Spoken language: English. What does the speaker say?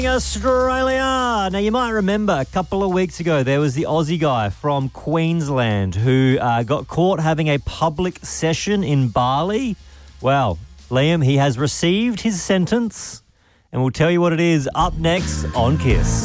Australia. Now, you might remember a couple of weeks ago, there was the Aussie guy from Queensland who got caught having a public session in Bali. Well, Liam, he has received his sentence, and we'll tell you what it is up next on KISS.